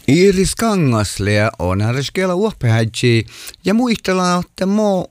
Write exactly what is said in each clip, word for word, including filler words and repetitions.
Iiris Kangaslea on harraskella uoppehäitsi ja muistella, että muu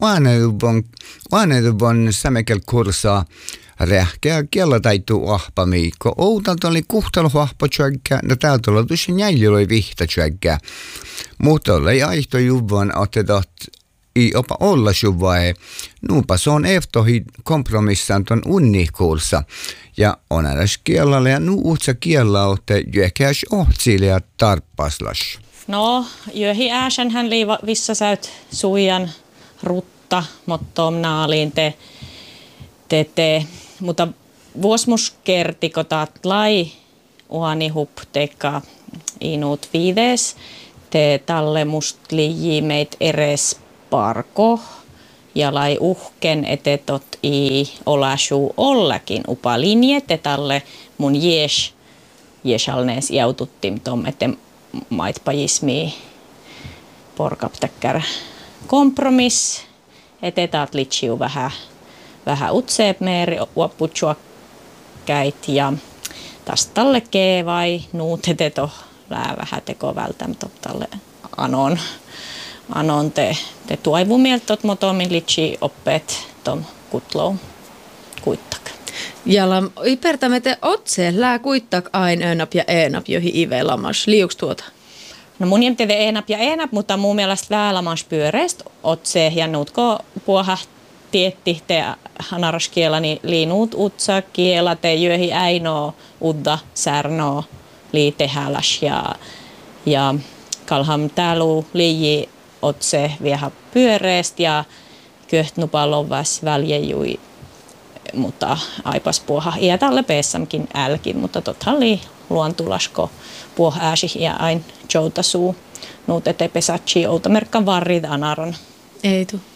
vaaneduvon sämekel kursaa rähkeä kiellä täytyy ahpami, kun outan oli kuhtelu ahpa tjögkä, ja täältä oli tuossa jäljellä vihta tjögkä. Mutta oli aihto juvan, että ei opa olla suvai. Nuupa se on eftohi kompromissaan ton unnikursa. Ja on edes kielellä ja nuu uutsa kielellä, että jökäs ohtsille ja tarppaslas. No, jöhi ääsen hän liiva vissa säyt suijan rutta, mutta on naaliin te, te, te. Mutta vuosmus kerti, kun taat lai uani hup teikka inuut viides, te talle must liiji meit eres parko ja lai uhken etetot i olasuu ollakin upa linjete talle mun jees jeesalnees jaututtim tom ete maitpajismi porkaptäkkär kompromiss ete taat litsiu vähän vähän utseep meeri uopputsua käit ja taas talle kee vai nuut eteto lää vähän teko välttämättä talle anon anon te, te tuaivumieltot motomin litsi oppeet tom kutlou kuittak. Ja la ipertämme te otse lää kuittak ain önap ja enap johi ive lamas. Liuks tuota? No mun jämte te enap ja enap, mutta mun mielestä lää lamas pyöreest otse ja nuutko puoha tietti te hanaraskielani liinuut utsa kiela te jöhi äinoo udda särnoo liitehäläs ja ja kalham täälu liiji otse vielä pyöreest ja köhtnupallon väs väljejui, mutta aipas puoha iätälle peessamkin älkin, mutta totta oli luontulasko puoha ääsi ja ain joutasuu nuut ete pesatsi outamerkkan varrit anaron. Ei tu.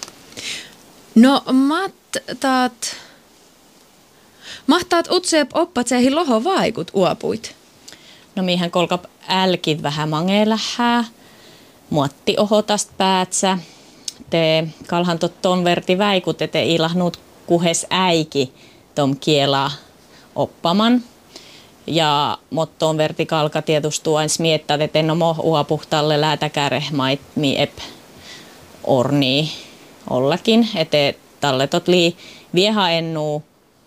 No mahtaat, mahtaat utseep oppat seihin loho vaikut uopuit? No mihän kolkap älkit vähän mangelähää. Muotti ohotast päätsä. Te kalhan ton verti väikut, ete ilahnut kuhes äiki tom kiela oppaman. Ja mottoon verti kalka tietustuu ains miettää, että en ole uapuhtalle läätäkärehmait mi ep orni ollakin. Ete talle tot lii vieha ennuu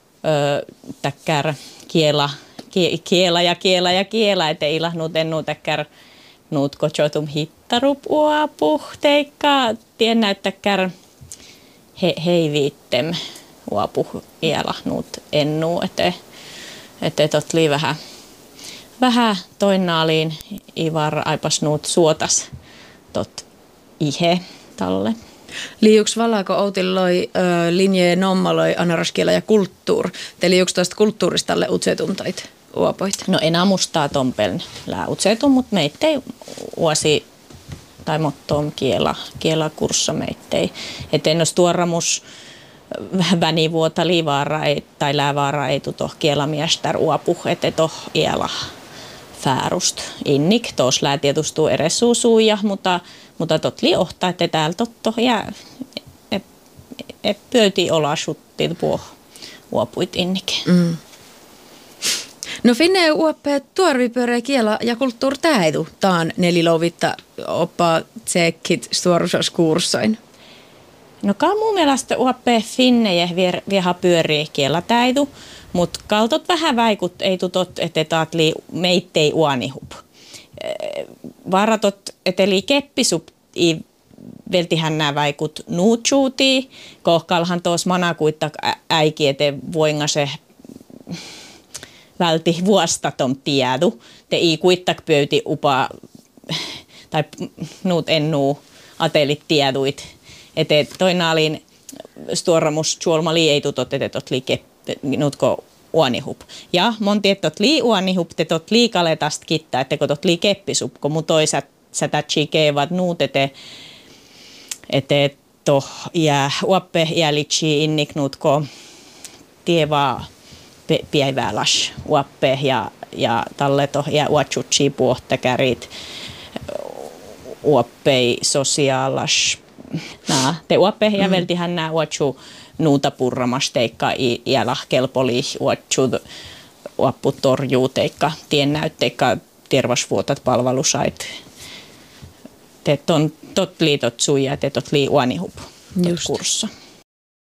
täkkär kiela, kiela ja kiela ja kiela, ete ilahnut ennuu täkkär nuut kochotum hittarup uapuh teikka tien näyttäkkär he, hei viittem uapuh ielahnuut ennuu, ete ete tot lii vähän vähän toinnaaliin ivar aipas nuut suotas tot ihe talle. Liuks valako outilloi linjee nommaloi anaraskiela ja kulttuur. Te liuks tuosta kulttuurista tälle utsetumtait uopoit? No enää mustaa tompeln lää utsetum, mut meittei uosi tai mottoom kiela, kielakurssa meittei. Et en os tuoramus vänivuota liivaara ei, tai läävaara ei tuto kielamiestär uopuh, ete toh iela fäärust innik. Tos lää tietustuu eressuusuja, mutta Mutta tot li ohtaa, että täällä totto jää, et pöyti olasuttiin puo uopuit innike. Mm. No finne uoppeet tuorvipyöreä kiela ja kulttuur täidu taan nelilovitta oppaa tsekkit suorusoskurssain. No kaa mun mielestä uoppee finneje vieha pyörii kiela täidu, mutta kaltot vähän väikut ei tutot, että taat li meittei uanihup. Varatot eteli keppisup i veltihän nämä vaikut nuutsuutii, kohkalhan tuossa manakuittak äiki ete voinga se välti vuostatom tiedu. Te i kuittak pöyti upa tai nuut ennuu atelit tieduit. Ete toinaalin stuoramus suolmali ei tutot ete tot liike nuutko uanihup. Ja mon tiettot lii uanihup, te tot lii kaletast kittää, että kun tot lii keppisup, kun mun toisat sätätsi keevat nuut, ete, ete toh ja uoppe ja litsi innik nuutko tievaa päivälas uoppe ja, ja talle toh ja uatsutsi puohtakärit uoppei sosiaalas. Nää, te uoppe ja veltihän nää uatsu nuuta purramasteikka iälah kelpoli uatsut uappu torjuu teikka tiennäytteikka tervasvuotat palvelusait. Te on tot liitot suja, te tot lii uanihup kurssa.